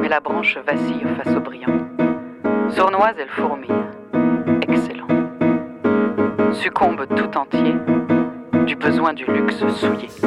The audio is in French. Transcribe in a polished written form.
mais la branche vacille face au brillant. Sournoise, elle fourmille. Excellent. Succombe tout entier du besoin du luxe souillé.